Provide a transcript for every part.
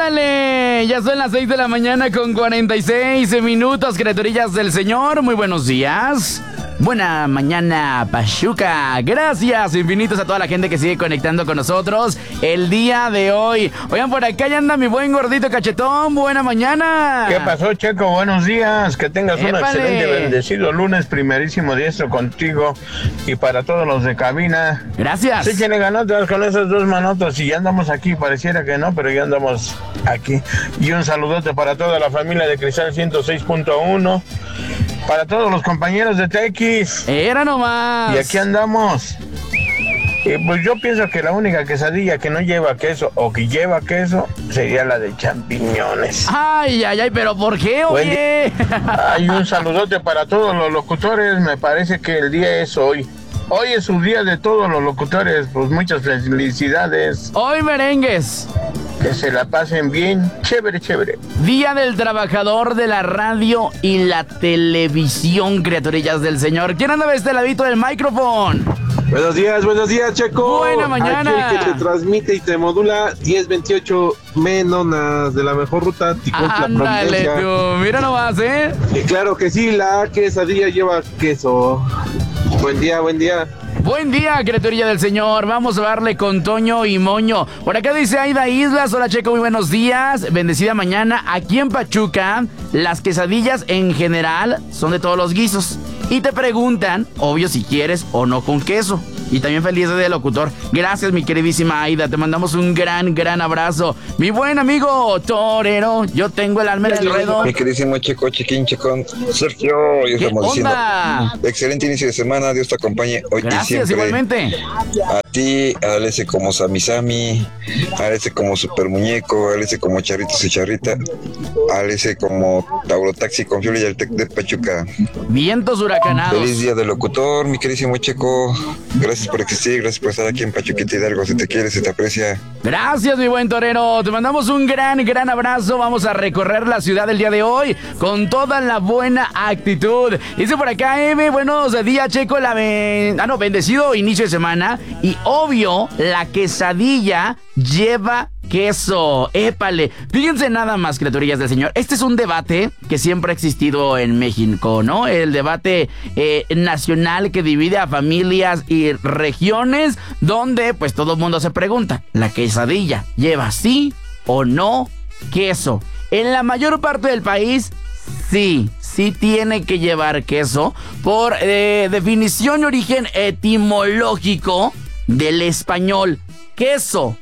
Ándale, ya son las 6 de la mañana con 46 minutos, criaturillas del Señor. Muy buenos días. Buena mañana, Pachuca. Gracias infinitos a toda la gente que sigue conectando con nosotros el día de hoy. Oigan, por acá ya anda mi buen gordito cachetón. Buena mañana. ¿Qué pasó, Checo? Buenos días. Que tengas un excelente, bendecido lunes, primerísimo diestro contigo y para todos los de cabina. Gracias. Sí, tiene ganotas con esas dos manotas y ya andamos aquí. Pareciera que no, pero ya andamos aquí. Y un saludote para toda la familia de Cristal 106.1. Para todos los compañeros de TX. Era nomás. Y aquí andamos. Pues yo pienso que la única quesadilla que no lleva queso o que lleva queso sería la de champiñones. Ay, pero ¿por qué, oye? Hay un saludote para todos los locutores. Me parece que el día es hoy. Hoy es su día de todos los locutores. Pues muchas felicidades. Hoy merengues. Que se la pasen bien. Chévere, chévere. Día del trabajador de la radio y la televisión, criaturillas del Señor. ¿Quién anda de este ladito del micrófono? Buenos días, Checo. Buena mañana. Aquí el que te transmite y te modula 1028 Menonas de la mejor ruta Ticuantla. Ándale tú, mira nomás, ¿eh? Y claro que sí, la quesadilla lleva queso. Buen día. Buen día, criaturilla del Señor. Vamos a darle con Toño y Moño. Por acá dice Aida Islas. Hola, Checo, muy buenos días. Bendecida mañana. Aquí en Pachuca, las quesadillas en general son de todos los guisos. Y te preguntan, obvio, si quieres o no con queso. Y también feliz día del locutor. Gracias, mi queridísima Aida. Te mandamos un gran abrazo. Mi buen amigo torero, yo tengo el alma en el ruedo. Mi queridísimo Checo, Chequín, Checón, Sergio. Y estamos diciendo, excelente inicio de semana. Dios te acompañe hoy y siempre. Gracias, igualmente. A ti, a Alese como Sami, a Alese como Super Muñeco, a Alese como Charritos y Charrita, a Alese como Tauro Taxi con Fioli y el Tec de Pachuca. Vientos huracanados. Feliz día del locutor, mi queridísimo Checo. Gracias por existir, gracias por estar aquí en Pachuquita Hidalgo. Se te quiere, se te aprecia. Gracias, mi buen torero. Te mandamos un gran abrazo. Vamos a recorrer la ciudad el día de hoy con toda la buena actitud. Dice por acá, buenos días, Checo. Bendecido inicio de semana. Y obvio, la quesadilla lleva queso. Épale. Fíjense nada más, criaturillas del Señor. Este es un debate que siempre ha existido en México, ¿no? El debate nacional que divide a familias y regiones, donde pues todo el mundo se pregunta, ¿la quesadilla lleva sí o no queso? En la mayor parte del país, sí tiene que llevar queso por definición y origen etimológico del español. Queso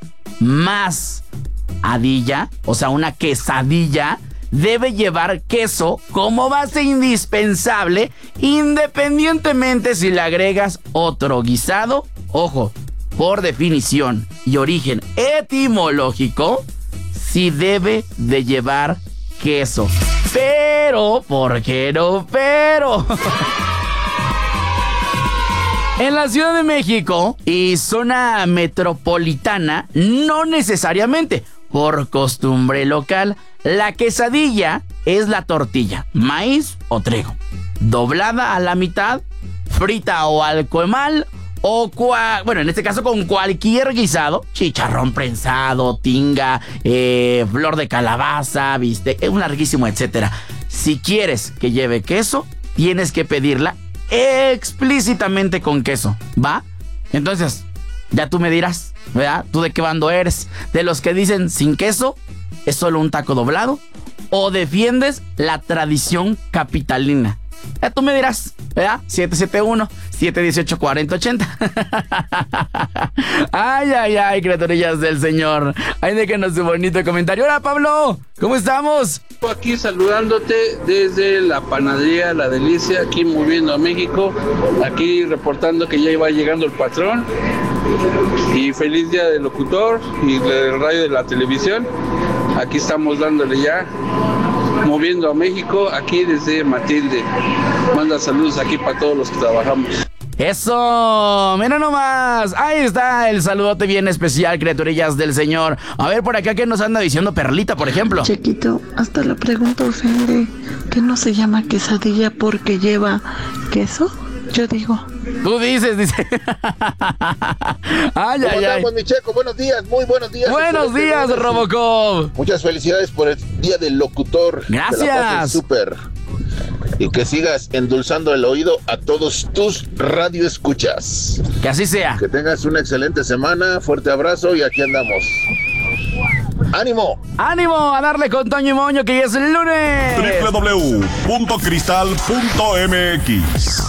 más adilla, o sea, una quesadilla, debe llevar queso como base indispensable, independientemente si le agregas otro guisado. Ojo, por definición y origen etimológico, sí debe de llevar queso. Pero, ¿por qué no? En la Ciudad de México y zona metropolitana, no necesariamente, por costumbre local, la quesadilla es la tortilla, maíz o trigo, doblada a la mitad, frita o al comal, en este caso con cualquier guisado, chicharrón prensado, tinga, flor de calabaza, bistec, un larguísimo, etcétera. Si quieres que lleve queso, tienes que pedirla explícitamente con queso, ¿va? Entonces, ya tú me dirás, ¿verdad? ¿Tú de qué bando eres? ¿De los que dicen sin queso es solo un taco doblado? ¿O defiendes la tradición capitalina? Ya tú me dirás, ¿verdad? 771-718-4080. Ay, criaturillas del Señor. Ay, déjenos su bonito comentario. Hola, Pablo, ¿cómo estamos? Aquí saludándote desde la panadería La Delicia, aquí moviendo a México. Aquí reportando que ya iba llegando el patrón. Y feliz día del locutor y del radio de la televisión. Aquí estamos dándole ya, moviendo a México, aquí desde Matilde. Manda saludos aquí para todos los que trabajamos. ¡Eso! ¡Mira nomás! Ahí está el saludote bien especial, criaturillas del Señor. A ver, por acá, ¿qué nos anda diciendo Perlita, por ejemplo? Chequito, hasta la pregunta ofende. ¿Que no se llama quesadilla porque lleva queso? Yo digo. Tú dices, dice. Ay, ¿Cómo ay, ay. andamos, mi Checo? Buenos días, muy buenos días. Buenos días, Robocop. Muchas felicidades por el Día del Locutor. Gracias. Que la pases súper. Y que sigas endulzando el oído a todos tus radioescuchas. Que así sea. Que tengas una excelente semana. Fuerte abrazo y aquí andamos. ¡Ánimo! ¡Ánimo! A darle con Toño y Moño que ya es el lunes. www.cristal.mx.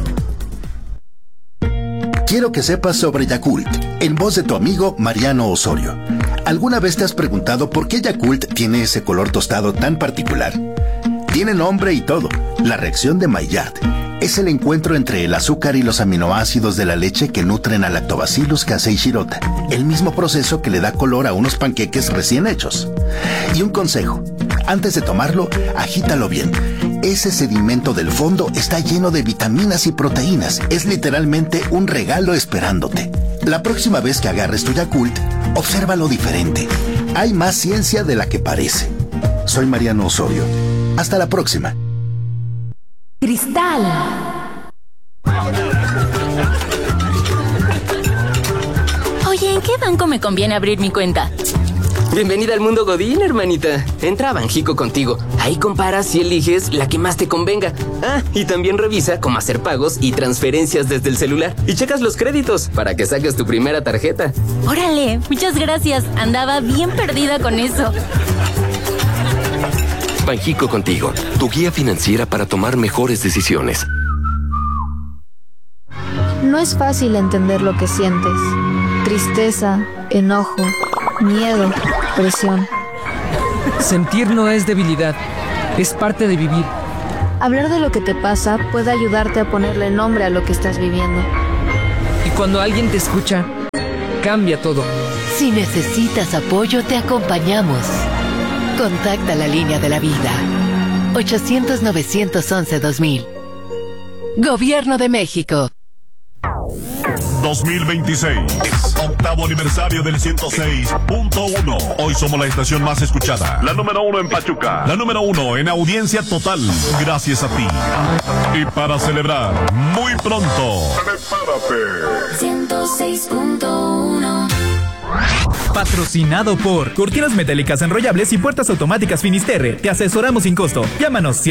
Quiero que sepas sobre Yakult, en voz de tu amigo Mariano Osorio. ¿Alguna vez te has preguntado por qué Yakult tiene ese color tostado tan particular? Tiene nombre y todo, la reacción de Maillard. Es el encuentro entre el azúcar y los aminoácidos de la leche que nutren al Lactobacillus casei shirota, el mismo proceso que le da color a unos panqueques recién hechos. Y un consejo, antes de tomarlo, agítalo bien. Ese sedimento del fondo está lleno de vitaminas y proteínas. Es literalmente un regalo esperándote. La próxima vez que agarres tu Yakult, obsérvalo diferente. Hay más ciencia de la que parece. Soy Mariano Osorio. Hasta la próxima. Cristal. Oye, ¿en qué banco me conviene abrir mi cuenta? Bienvenida al mundo Godín, hermanita. Entra a Banjico contigo. Ahí comparas y eliges la que más te convenga. Ah, y también revisa cómo hacer pagos y transferencias desde el celular. Y checas los créditos para que saques tu primera tarjeta. Órale, muchas gracias. Andaba bien perdida con eso. Banjico contigo, tu guía financiera para tomar mejores decisiones. No es fácil entender lo que sientes. Tristeza, enojo, miedo, presión. Sentir no es debilidad, es parte de vivir. Hablar de lo que te pasa puede ayudarte a ponerle nombre a lo que estás viviendo. Y cuando alguien te escucha, cambia todo. Si necesitas apoyo, te acompañamos. Contacta la línea de la vida. 800-911-2000. Gobierno de México. 2026. Octavo aniversario del 106.1. Hoy somos la estación más escuchada. La número 1 en Pachuca. La número 1 en audiencia total. Gracias a ti. Y para celebrar, muy pronto. Prepárate. 106.1. Patrocinado por Cortinas Metálicas Enrollables y Puertas Automáticas Finisterre. Te asesoramos sin costo. Llámanos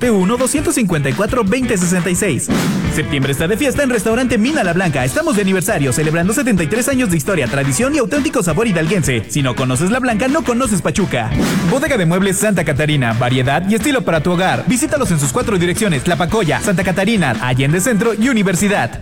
771-254-2066. Septiembre está de fiesta en Restaurante Mina La Blanca. Estamos de aniversario, celebrando 73 años de historia, tradición y auténtico sabor hidalguense. Si no conoces La Blanca, no conoces Pachuca. Bodega de Muebles Santa Catarina. Variedad y estilo para tu hogar. Visítalos en sus 4 direcciones: Tlapacoya, Santa Catarina, Allende Centro y Universidad.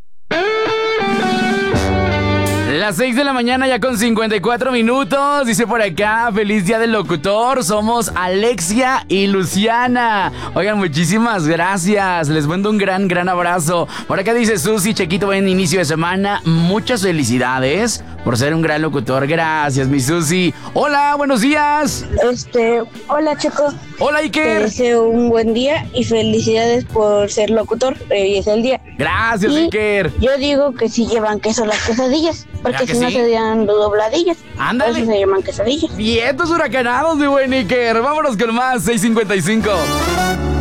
Las 6 de la mañana ya con 54 minutos. Dice por acá, feliz día del locutor. Somos Alexia y Luciana. Oigan, muchísimas gracias. Les mando un gran abrazo. Por acá dice Susi, Chequito, buen inicio de semana. Muchas felicidades por ser un gran locutor. Gracias, mi Susi. Hola, buenos días. Hola, Checo. Hola, Iker. Te deseo un buen día y felicidades por ser locutor. Hoy es el día. Gracias, Iker. Yo digo que sí llevan queso las quesadillas, porque si no sí? serían dobladillas. Ándale. Entonces se llaman quesadillas. Vientos huracanados, mi buen Iker. Vámonos con más, 6:55.